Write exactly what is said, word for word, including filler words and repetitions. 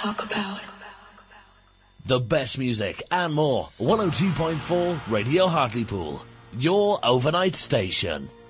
talk about. The best music and more. one oh two point four Radio Hartlepool. Your overnight station.